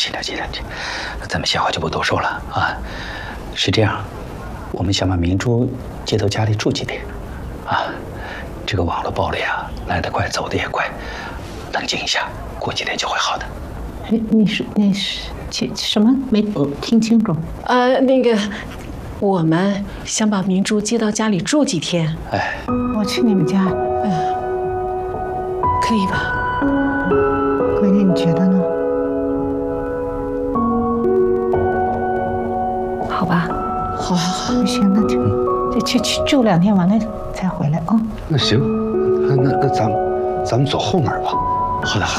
气点，咱们闲话就不多说了啊。是这样，我们想把明珠接到家里住几天，啊，这个网络暴力啊，来得快，走得也快，冷静一下，过几天就会好的。 你是什么？没听清楚。 那个，我们想把明珠接到家里住几天。 哎， 我去你们家， 可以吧？ 闺女，你觉得呢？好吧， 好， 行，那就去住2天，完了再回来啊。 那行，那咱们走后门吧。 好的。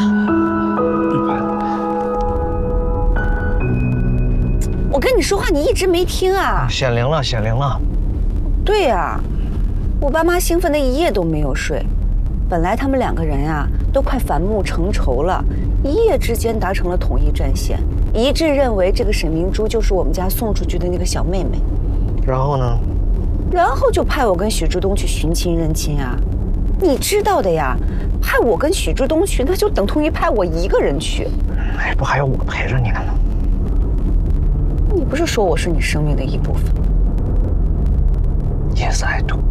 我跟你说话，你一直没听啊！ 显灵了。 对呀，我爸妈兴奋的一夜都没有睡。本来他们2个人呀，都快反目成仇了，一夜之间达成了统一战线，一致认为这个沈明珠就是我们家送出去的那个小妹妹。 然后呢？ 然后就派我跟许志东去寻亲认亲啊！你知道的呀，派我跟许志东去，那就等同于派我一个人去。 哎，不还有我陪着你呢吗？ 你不是说我是你生命的一部分 ？Yes, I do。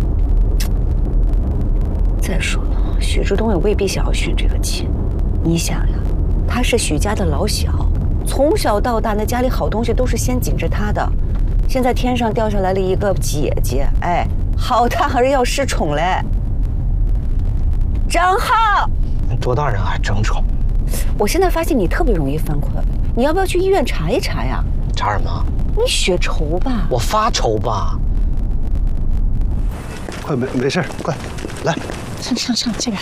再说了，许志东也未必想要寻这个亲。你想呀，他是许家的老小，从小到大那家里好东西都是先紧着他的。现在天上掉下来了一个姐姐，哎，好大儿要失宠嘞。张浩， 多大人还争宠？ 我现在发现你特别容易犯困，你要不要去医院查一查呀？ 查什么？ 你血稠吧？ 我发愁吧？ 快，没事，快来。 上这边。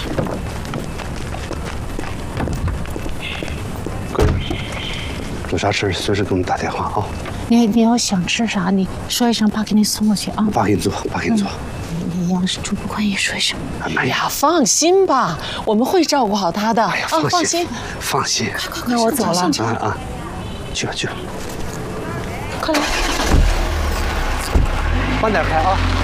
闺女，有啥事随时给我们打电话啊。 你要想吃啥，你说一声，爸给你送过去啊。 爸给你做。 你要是住不惯也说一声。 哎呀，放心吧，我们会照顾好她的。 哎呀，放心。 快， 那我走了。 啊，去吧。 快来。 慢点开啊。